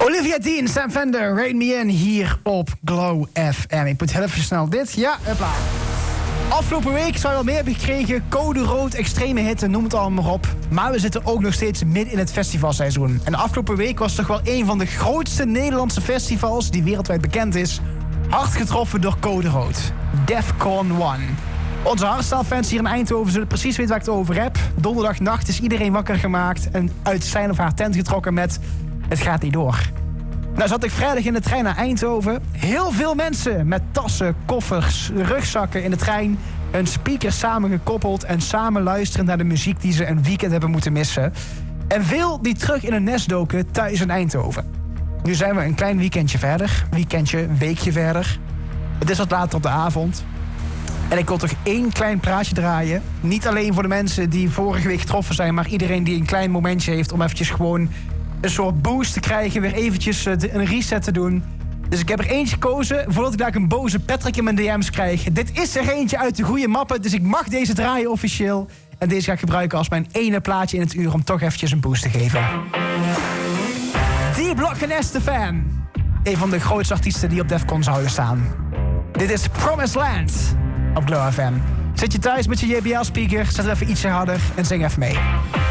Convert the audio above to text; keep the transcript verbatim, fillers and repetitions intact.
Olivia Dean, Sam Fender, Rain Me In hier op Glow F M. Ik moet heel even snel dit. Ja, hopla. Afgelopen week zou je al meer hebben gekregen. Code rood, extreme hitte, noem het allemaal maar op. Maar we zitten ook nog steeds midden in het festivalseizoen. En de afgelopen week was toch wel een van de grootste Nederlandse festivals die wereldwijd bekend is. Hard getroffen door Code rood. Defcon één. Onze hardstyle-fans hier in Eindhoven zullen precies weten waar ik het over heb. Donderdagnacht is iedereen wakker gemaakt en uit zijn of haar tent getrokken met... Het gaat niet door. Nou zat ik vrijdag in de trein naar Eindhoven. Heel veel mensen met tassen, koffers, rugzakken in de trein. Hun speakers samengekoppeld en samen luisteren naar de muziek die ze een weekend hebben moeten missen. En veel die terug in hun nest doken thuis in Eindhoven. Nu zijn we een klein weekendje verder. Weekendje, een weekje verder. Het is wat later op de avond. En ik wil toch één klein praatje draaien. Niet alleen voor de mensen die vorige week getroffen zijn, maar iedereen die een klein momentje heeft om eventjes gewoon een soort boost te krijgen, weer eventjes een reset te doen. Dus ik heb er eentje gekozen, voordat ik daar een boze Patrick in mijn D M's krijg. Dit is er eentje uit de goede mappen, dus ik mag deze draaien officieel. En deze ga ik gebruiken als mijn ene plaatje in het uur om toch eventjes een boost te geven. D-Block en Estefan. Een van de grootste artiesten die op Defcon zouden staan. Dit is Promised Land op Glow F M. Zit je thuis met je J B L-speaker, zet er even ietsje harder en zing even mee.